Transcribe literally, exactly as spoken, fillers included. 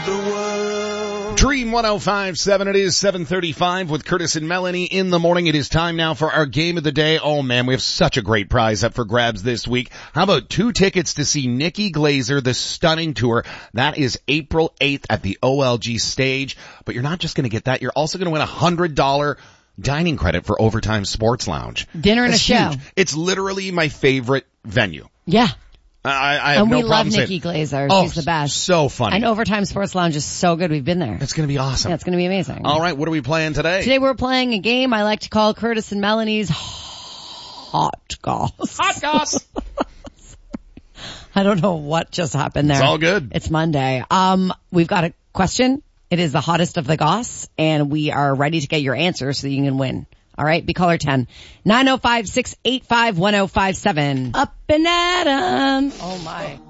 the world. Dream one oh five point seven, it is seven thirty-five with Curtis and Melanie in the morning. It is time now for our game of the day. Oh man, we have such a great prize up for grabs this week. How about two tickets to see Nikki Glaser, the Stunning Tour? That is April eighth at the O L G stage. But you're not just going to get that, you're also going to win a one hundred dollars dining credit for Overtime Sports Lounge. Dinner and That's a show. Huge. It's literally my favorite venue. Yeah. I, I have and no we love problem Nikki saying, Glaser. oh, She's the best. So funny. And Overtime Sports Lounge is so good. We've been there. It's going to be awesome. Yeah, it's going to be amazing. All right, what are we playing today? Today we're playing a game I like to call Curtis and Melanie's Hot Goss. Hot Goss. I don't know what just happened there. It's all good. It's Monday. Um, we've got a question. It is the hottest of the goss, and we are ready to get your answer so you can win. All right, be caller ten. nine oh five, six eight five, one oh five seven. Up and at 'em. Oh my.